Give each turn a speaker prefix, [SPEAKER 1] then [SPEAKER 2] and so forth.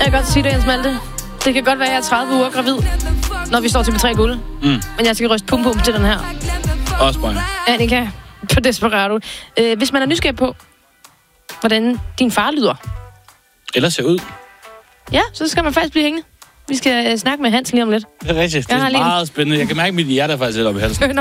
[SPEAKER 1] Jeg kan godt sige det, Jens Malte. Det kan godt være, at jeg er 30 uger gravid, når vi står til P3 Guld. Men jeg skal ryste pum til den her.
[SPEAKER 2] Også Brian.
[SPEAKER 1] Annika på Desperado. Hvis man er nysgerrig på, hvordan din far lyder.
[SPEAKER 2] Eller ser ud.
[SPEAKER 1] Ja, så skal man faktisk blive hængende. Vi skal snakke med Hans lige om lidt.
[SPEAKER 2] Det er rigtigt. Det er meget spændende. Jeg kan mærke, at mit hjerte er faktisk lidt op i halsen.